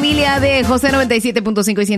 familia de José 97.5 y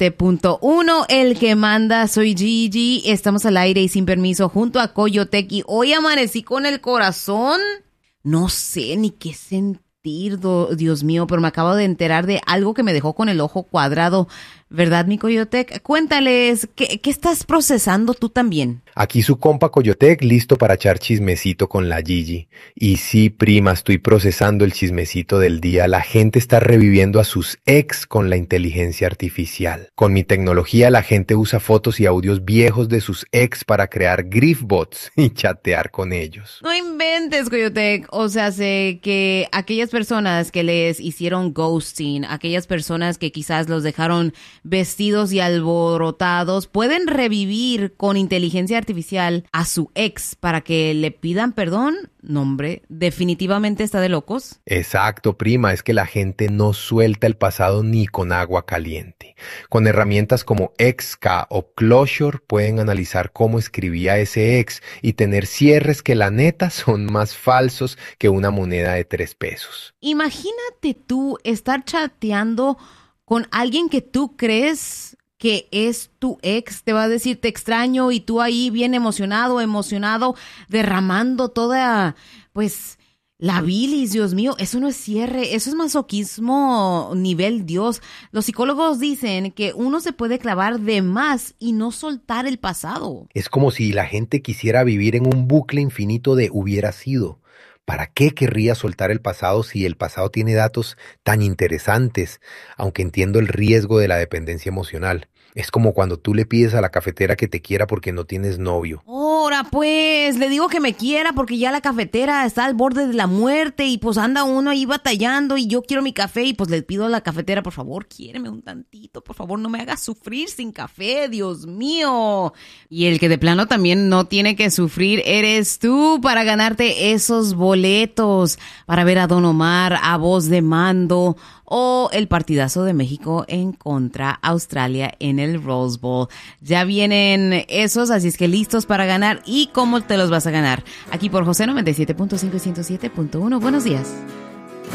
107.1. El que manda soy Gigi. Estamos al aire y sin permiso junto a Coyotec. Y hoy amanecí con el corazón. No sé ni qué sentir, Dios mío, pero me acabo de enterar de algo que me dejó con el ojo cuadrado. ¿Verdad, mi Coyotec? Cuéntales, ¿qué estás procesando tú también? Aquí su compa Coyotec, listo para echar chismecito con la Gigi. Y sí, prima, estoy procesando el chismecito del día. La gente está reviviendo a sus ex con la inteligencia artificial. Con mi tecnología, la gente usa fotos y audios viejos de sus ex para crear griefbots y chatear con ellos. No inventes, Coyotec. O sea, sé que aquellas personas que les hicieron ghosting, aquellas personas que quizás los dejaron vestidos y alborotados, pueden revivir con inteligencia artificial a su ex para que le pidan perdón. No, hombre, definitivamente está de locos. Exacto, prima, es que la gente no suelta el pasado ni con agua caliente. Con herramientas como XK o Closure pueden analizar cómo escribía ese ex y tener cierres que la neta son más falsos que una moneda de 3 pesos. Imagínate tú estar chateando con alguien que tú crees que es tu ex, te va a decir te extraño y tú ahí bien emocionado, derramando toda, pues, la bilis, Dios mío. Eso no es cierre, eso es masoquismo nivel Dios. Los psicólogos dicen que uno se puede clavar de más y no soltar el pasado. Es como si la gente quisiera vivir en un bucle infinito de hubiera sido. ¿Para qué querría soltar el pasado si el pasado tiene datos tan interesantes? Aunque entiendo el riesgo de la dependencia emocional. Es como cuando tú le pides a la cafetera que te quiera porque no tienes novio. Ahora pues, le digo que me quiera porque ya la cafetera está al borde de la muerte y pues anda uno ahí batallando y yo quiero mi café y pues le pido a la cafetera, por favor, quiéreme un tantito, por favor, no me hagas sufrir sin café, Dios mío. Y el que de plano también no tiene que sufrir eres tú para ganarte esos boletos para ver a Don Omar, a Voz de Mando o el partidazo de México en contra Australia en el Rose Bowl. Ya vienen esos, así es que listos para ganar. ¿Y cómo te los vas a ganar? Aquí por José 97.5 y 107.1. Buenos días.